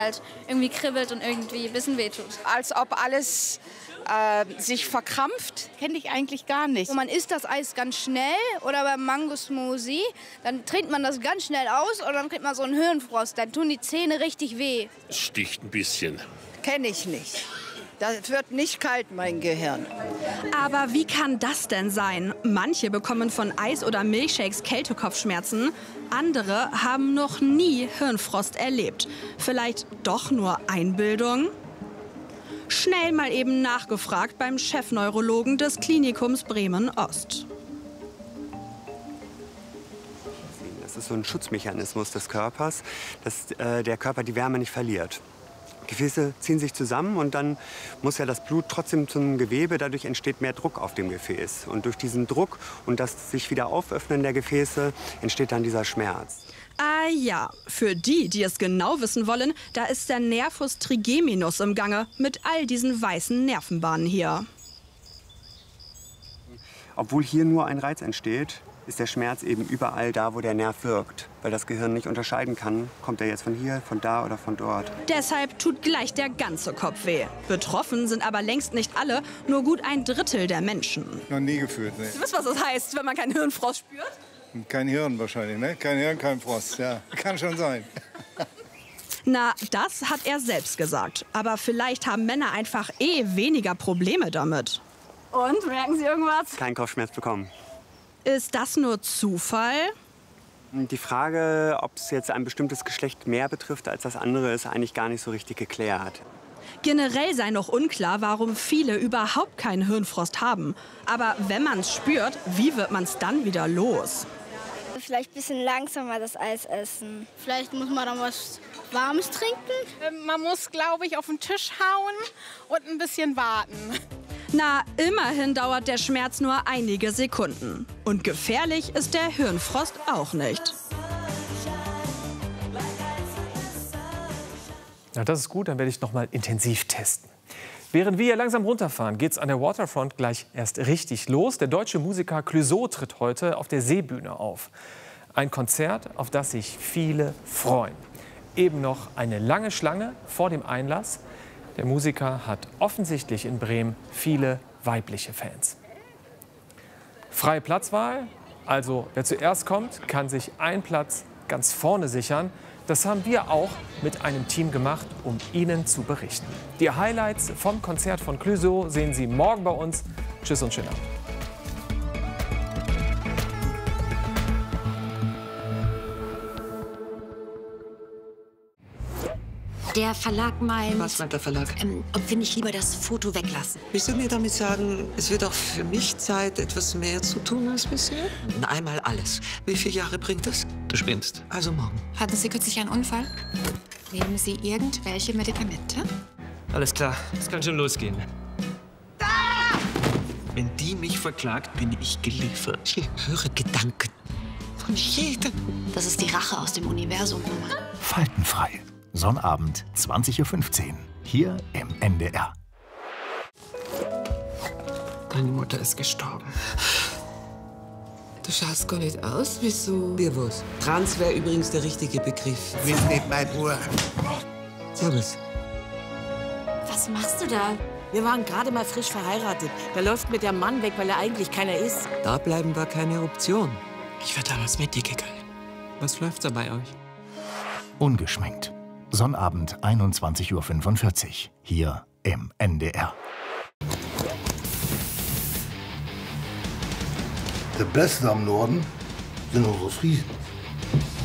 Halt irgendwie kribbelt und irgendwie ein bisschen wehtut. Als ob alles sich verkrampft, kenne ich eigentlich gar nicht. Und man isst das Eis ganz schnell oder beim Mango-Smoothie, dann trinkt man das ganz schnell aus und dann kriegt man so einen Hirnfrost. Dann tun die Zähne richtig weh. Es sticht ein bisschen. Kenne ich nicht. Das wird nicht kalt, mein Gehirn. Aber wie kann das denn sein? Manche bekommen von Eis oder Milchshakes Kältekopfschmerzen. Andere haben noch nie Hirnfrost erlebt. Vielleicht doch nur Einbildung? Schnell mal eben nachgefragt beim Chefneurologen des Klinikums Bremen-Ost. Das ist so ein Schutzmechanismus des Körpers, dass der Körper die Wärme nicht verliert. Gefäße ziehen sich zusammen und dann muss ja das Blut trotzdem zum Gewebe. Dadurch entsteht mehr Druck auf dem Gefäß. Und durch diesen Druck und das sich wieder auföffnen der Gefäße entsteht dann dieser Schmerz. Ah ja, für die, die es genau wissen wollen, da ist der Nervus trigeminus im Gange mit all diesen weißen Nervenbahnen hier. Obwohl hier nur ein Reiz entsteht, ist der Schmerz eben überall da, wo der Nerv wirkt. Weil das Gehirn nicht unterscheiden kann, kommt er jetzt von hier, von da oder von dort. Deshalb tut gleich der ganze Kopf weh. Betroffen sind aber längst nicht alle, nur gut 1/3 der Menschen. Noch nie gefühlt, ne? Sie wissen, was das heißt, wenn man keinen Hirnfrost spürt? Kein Hirn wahrscheinlich, ne? Kein Hirn, kein Frost, ja. Kann schon sein. Na, das hat er selbst gesagt. Aber vielleicht haben Männer einfach weniger Probleme damit. Und, merken Sie irgendwas? Kein Kopfschmerz bekommen. Ist das nur Zufall? Die Frage, ob es jetzt ein bestimmtes Geschlecht mehr betrifft als das andere, ist eigentlich gar nicht so richtig geklärt. Generell sei noch unklar, warum viele überhaupt keinen Hirnfrost haben. Aber wenn man es spürt, wie wird man es dann wieder los? Vielleicht ein bisschen langsamer das Eis essen. Vielleicht muss man dann was Warmes trinken. Man muss, glaube ich, auf den Tisch hauen und ein bisschen warten. Na, immerhin dauert der Schmerz nur einige Sekunden. Und gefährlich ist der Hirnfrost auch nicht. Ja, das ist gut, dann werde ich noch mal intensiv testen. Während wir hier langsam runterfahren, geht es an der Waterfront gleich erst richtig los. Der deutsche Musiker Clouseau tritt heute auf der Seebühne auf. Ein Konzert, auf das sich viele freuen. Eben noch eine lange Schlange vor dem Einlass. Der Musiker hat offensichtlich in Bremen viele weibliche Fans. Freie Platzwahl, also wer zuerst kommt, kann sich einen Platz ganz vorne sichern. Das haben wir auch mit einem Team gemacht, um Ihnen zu berichten. Die Highlights vom Konzert von Clouseau sehen Sie morgen bei uns. Tschüss und schönen Abend. Der Verlag meint... Was meint der Verlag? Ob wir nicht lieber das Foto weglassen? Willst du mir damit sagen, es wird auch für mich Zeit, etwas mehr zu tun als bisher? Einmal alles. Wie viele Jahre bringt das? Du spinnst. Also morgen. Hatten Sie kürzlich einen Unfall? Nehmen Sie irgendwelche Medikamente? Alles klar, es kann schon losgehen. Ah! Wenn die mich verklagt, bin ich geliefert. Ich höre Gedanken von jedem. Das ist die Rache aus dem Universum. Faltenfrei. Sonnabend, 20:15 Uhr. Hier im NDR. Deine Mutter ist gestorben. Du schaust gar nicht aus. Wieso? Wie was? Trans wäre übrigens der richtige Begriff. Willst nicht mein Uhr? Servus. Was machst du da? Wir waren gerade mal frisch verheiratet. Der läuft mit dem Mann weg, weil er eigentlich keiner ist. Da bleiben war keine Option. Ich wäre damals mit dir gegangen. Was läuft da bei euch? Ungeschminkt. Sonnabend, 21:45 Uhr. Hier im NDR. Der Beste am Norden sind unsere Friesen.